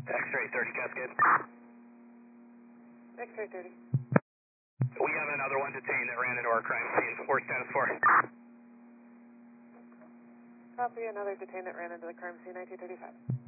X-ray 30 Cascade. X-ray 30. We have another one detained that ran into our crime scene. Where's status for? Copy, another detained that ran into the crime scene, 1935.